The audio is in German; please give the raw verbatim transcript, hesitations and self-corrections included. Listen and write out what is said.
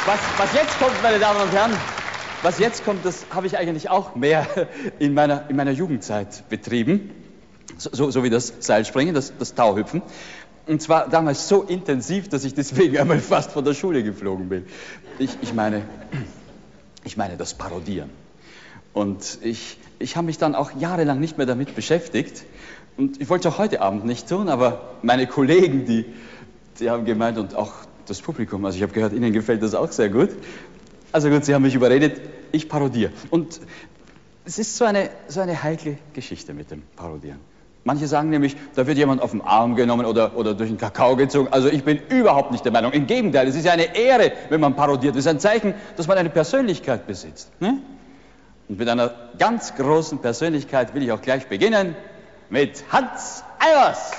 Was, was jetzt kommt, meine Damen und Herren, was jetzt kommt, das habe ich eigentlich auch mehr in meiner, in meiner Jugendzeit betrieben. So, so, so wie das Seilspringen, das, das Tauhüpfen. Und zwar damals so intensiv, dass ich deswegen einmal fast von der Schule geflogen bin. Ich, ich meine, ich meine das Parodieren. Und ich, ich habe mich dann auch jahrelang nicht mehr damit beschäftigt. Und ich wollte es auch heute Abend nicht tun, aber meine Kollegen, die, die haben gemeint und auch das Publikum, also ich habe gehört, Ihnen gefällt das auch sehr gut. Also gut, Sie haben mich überredet, ich parodiere. Und es ist so eine, so eine heikle Geschichte mit dem Parodieren. Manche sagen nämlich, da wird jemand auf den Arm genommen oder, oder durch den Kakao gezogen. Also ich bin überhaupt nicht der Meinung. Im Gegenteil, es ist ja eine Ehre, wenn man parodiert. Es ist ein Zeichen, dass man eine Persönlichkeit besitzt. Ne? Und mit einer ganz großen Persönlichkeit will ich auch gleich beginnen. Mit Hans Eiwers.